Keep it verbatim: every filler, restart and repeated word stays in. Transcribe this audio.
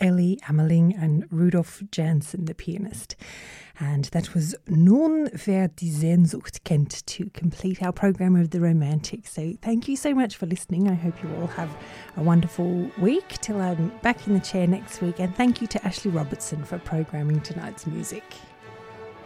Ellie Ameling and Rudolf Jansen, the pianist. And that was Nun wer die Sehnsucht kennt to complete our programme of the Romantics. So thank you so much for listening. I hope you all have a wonderful week till I'm back in the chair next week. And thank you to Ashley Robertson for programming tonight's music.